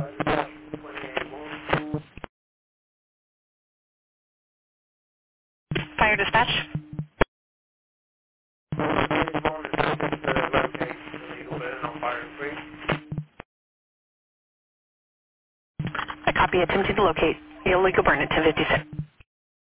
Fire dispatch. I copy attempting to locate the illegal burn at 1056.